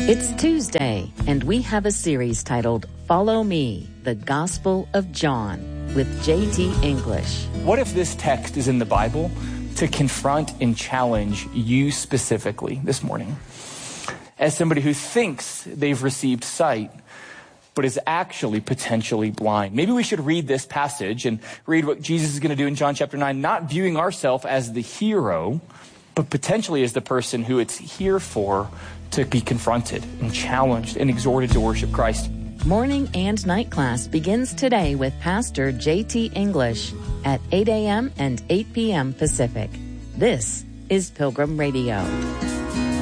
It's Tuesday, and we have a series titled Follow Me, the Gospel of John, with J.T. English. What if this text is in the Bible to confront and challenge you specifically this morning? As somebody who thinks they've received sight, but is actually potentially blind. Maybe we should read this passage and read what Jesus is going to do in John chapter 9, not viewing ourselves as the hero, but potentially as the person who it's here for to be confronted and challenged and exhorted to worship Christ. Morning and night class begins today with Pastor J.T. English at 8 a.m. and 8 p.m. Pacific. This is Pilgrim Radio.